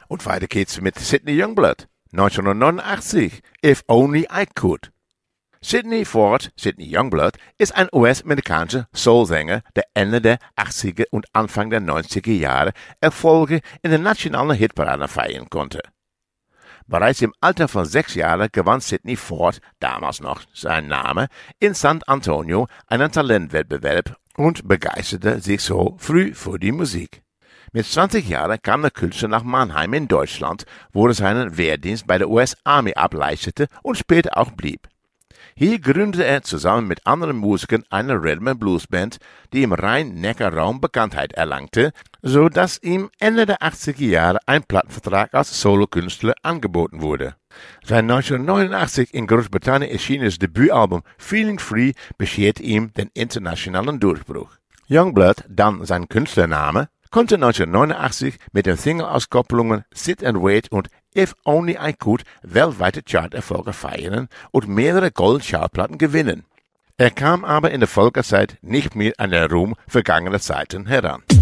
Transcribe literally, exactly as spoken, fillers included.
Und weiter geht's mit Sidney Youngblood, neunzehnhundertneunundachtzig, If Only I Could. Sidney Ford, Sidney Youngblood, ist ein U S-amerikanischer Soulsänger, der Ende der achtziger und Anfang der neunziger Jahre Erfolge in der nationalen Hitparade feiern konnte. Bereits im Alter von sechs Jahren gewann Sidney Ford, damals noch sein Name, in San Antonio einen Talentwettbewerb und begeisterte sich so früh für die Musik. Mit zwanzig Jahren kam der Künstler nach Mannheim in Deutschland, wo er seinen Wehrdienst bei der U S Army ableistete und später auch blieb. Hier gründete er zusammen mit anderen Musikern eine Rhythm and Blues Band, die im Rhein-Neckar-Raum Bekanntheit erlangte, so dass ihm Ende der achtziger Jahre ein Plattenvertrag als Solokünstler angeboten wurde. Sein neunzehnhundertneunundachtzig in Großbritannien erschienenes Debütalbum Feeling Free bescherte ihm den internationalen Durchbruch. Youngblood, dann sein Künstlername, konnte neunzehnhundertneunundachtzig mit den Single-Auskopplungen Sit and Wait und If Only I Could weltweite Charterfolge feiern und mehrere Gold-Chartplatten gewinnen. Er kam aber in der Folgezeit nicht mehr an den Ruhm vergangener Zeiten heran.